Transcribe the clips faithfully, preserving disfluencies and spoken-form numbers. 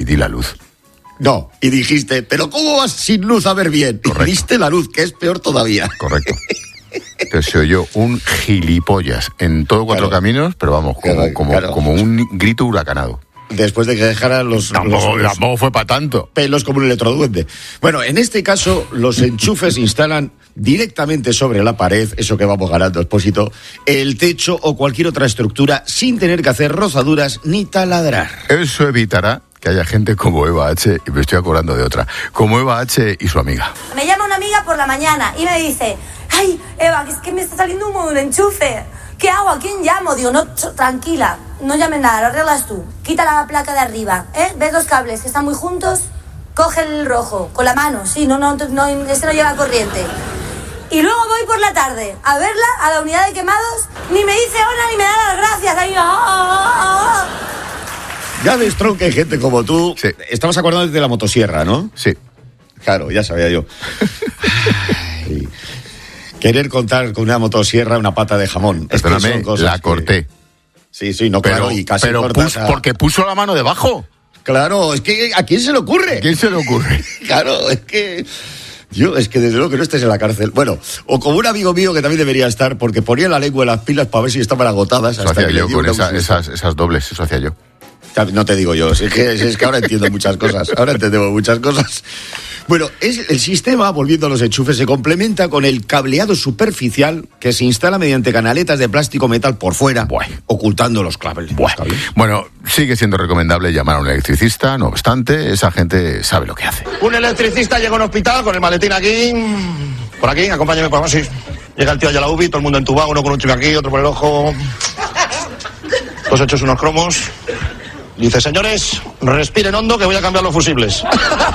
y di la luz. No, y dijiste, ¿pero cómo vas sin luz a ver bien? Correcto. Y diste la luz, que es peor todavía. Correcto. Entonces se oyó un gilipollas en todo Cuatro Claro. Caminos, pero vamos, como, Claro, como, claro. como un grito huracanado. Después de que dejaran los, Tampoco, los- los tampoco fue para tanto. pelos como un electroduende. Bueno, en este caso, los enchufes instalan directamente sobre la pared, eso que vamos ganando, Expósito, el techo o cualquier otra estructura sin tener que hacer rozaduras ni taladrar. Eso evitará que haya gente como Eva H, y me estoy acordando de otra, como Eva H y su amiga. Me llama una amiga por la mañana y me dice, ay, Eva, que es que me está saliendo humo de un enchufe. ¿Qué hago? ¿A quién llamo? Digo, no, ch- tranquila, no llames nada, lo arreglas tú. Quita la placa de arriba, ¿eh? ¿Ves los cables que están muy juntos? Coge el rojo, con la mano, sí, no, no, no, este no lleva corriente. Y luego voy por la tarde a verla a la unidad de quemados, ni me dice hola ni me da las gracias. Ahí, ah, ah, ah. Ya ves, Tron, que hay gente como tú. Sí. Estamos acordando de la motosierra, ¿no? Sí. Claro, ya sabía yo. Ay, querer contar con una motosierra una pata de jamón. Es que Perdóname, son cosas la que- corté. Sí, sí, no, Pero, claro, y casi pero cortas pus- a- porque puso la mano debajo. Claro, es que ¿a quién se le ocurre? ¿Quién se le ocurre? Claro, es que... Yo, es que desde luego que no estés en la cárcel. Bueno, o como un amigo mío que también debería estar, porque ponía la lengua en las pilas para ver si estaban agotadas. Eso hasta hacía que le yo dio con una esa- ausencia. esas, esas dobles, eso hacía yo. No te digo yo, si es, que, si es que ahora entiendo muchas cosas, ahora entendemos muchas cosas. Bueno, es, el sistema, volviendo a los enchufes, se complementa con el cableado superficial que se instala mediante canaletas de plástico metal por fuera, Buah. ocultando los cables. Buah. Los cables. Bueno, sigue siendo recomendable llamar a un electricista, no obstante, esa gente sabe lo que hace. Un electricista llega a un hospital con el maletín aquí. Por aquí, acompáñame por así. Llega el tío allá a la U B I, todo el mundo entubado, uno con un chip aquí, otro por el ojo. Todos hechos unos cromos. Dice, señores, respiren hondo que voy a cambiar los fusibles.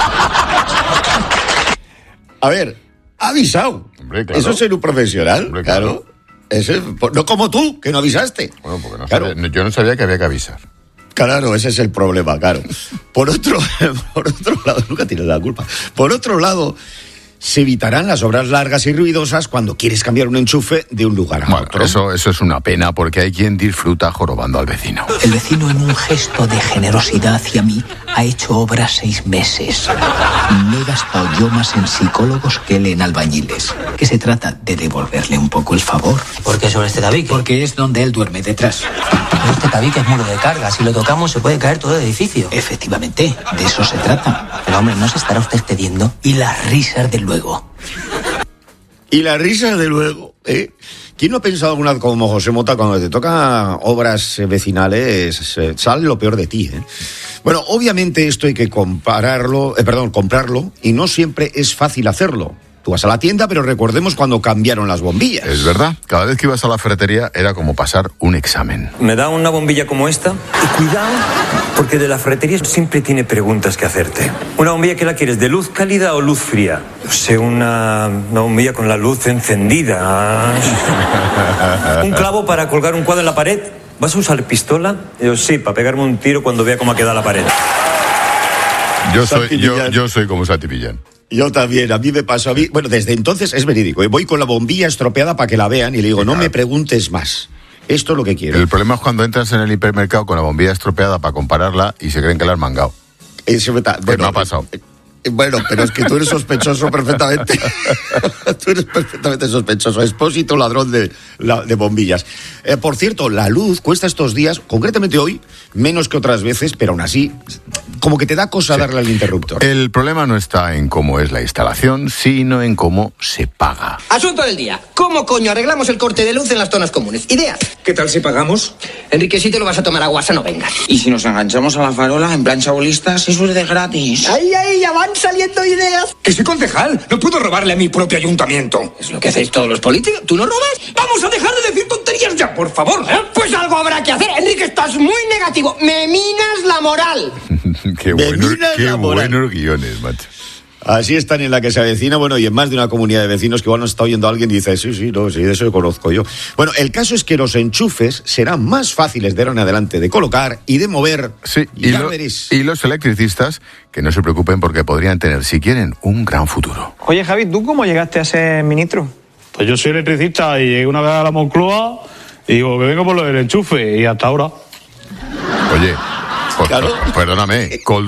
A ver, ha avisado. Hombre, claro. Eso es ser un profesional, Hombre, claro. claro. Ese es- no como tú, que no avisaste. Bueno, porque no Claro. sabía- yo no sabía que había que avisar. Claro, ese es el problema, claro. Por otro, por otro lado, nunca tienes la culpa. Por otro lado, se evitarán las obras largas y ruidosas cuando quieres cambiar un enchufe de un lugar a Bueno, otro. eso, eso es una pena porque hay quien disfruta jorobando al vecino. El vecino, en un gesto de generosidad hacia mí, ha hecho obra seis meses. Me he gastado yo más en psicólogos que él en albañiles. Que se trata de devolverle un poco el favor. ¿Por qué sobre este tabique? Porque es donde él duerme detrás. Pero este tabique es muro de carga. Si lo tocamos se puede caer todo el edificio. Efectivamente, de eso se trata. Pero hombre, ¿no se estará usted excediendo? Y las risas de luego. Y la risa, de luego, ¿eh? ¿Quién no ha pensado alguna vez como José Mota cuando te toca obras eh, vecinales, eh, sale lo peor de ti, ¿eh? Bueno, obviamente esto hay que compararlo, eh, perdón, comprarlo, y no siempre es fácil hacerlo. Tú vas a la tienda, pero recordemos cuando cambiaron las bombillas. Es verdad, cada vez que ibas a la ferretería era como pasar un examen. Me da una bombilla como esta y cuidado, porque de la ferretería siempre tiene preguntas que hacerte. ¿Una bombilla que la quieres, de luz cálida o luz fría? No sé, una, una bombilla con la luz encendida. ¿Un clavo para colgar un cuadro en la pared? ¿Vas a usar pistola? Yo sí, para pegarme un tiro cuando vea cómo ha quedado la pared. Yo soy, Santi yo, Millán. yo soy como Santi Millán. Yo también, a mí me pasó a mí. Bueno, desde entonces es verídico. ¿eh? Voy con la bombilla estropeada para que la vean y le digo, no me preguntes más. Esto es lo que quiero. El problema es cuando entras en el hipermercado con la bombilla estropeada para compararla y se creen que la has mangado. Eso me, ta- ¿Qué me ha pasado? eh, eh, bueno, pero es que tú eres sospechoso perfectamente. Tú eres perfectamente sospechoso. Expósito, ladrón de, la- de bombillas. Eh, por cierto, la luz cuesta estos días, concretamente hoy, menos que otras veces, pero aún así, como que te da cosa darle al interruptor. El problema no está en cómo es la instalación, sino en cómo se paga. Asunto del día. ¿Cómo coño arreglamos el corte de luz en las zonas comunes? Ideas. ¿Qué tal si pagamos? Enrique, si te lo vas a tomar a guasa, no vengas. Y si nos enganchamos a la farola en plan chabolistas, eso es de gratis. ¡Ay, ay! Ya van saliendo ideas. Que soy concejal, no puedo robarle a mi propio ayuntamiento. Es lo que hacéis todos los políticos. ¿Tú no robas? Vamos a dejar de decir tonterías ya, por favor. ¿eh? Pues algo habrá que hacer. Enrique, estás muy negativo. Me minas la moral. Qué, Me bueno, miras qué la moral. buenos guiones, macho. Así están en la que se avecina, bueno, y en más de una comunidad de vecinos que igual nos está oyendo alguien y dice, sí, sí, no, sí, de eso lo conozco yo. Bueno, el caso es que los enchufes serán más fáciles de ahora en adelante de colocar y de mover. Sí, y, ya lo- veréis. y los electricistas, que no se preocupen porque podrían tener, si quieren, un gran futuro. Oye, Javi, ¿tú cómo llegaste a ser ministro? Pues yo soy electricista y llegué una vez a la Moncloa y digo que vengo por lo del enchufe y hasta ahora. Oye, por- Claro. perdóname, Col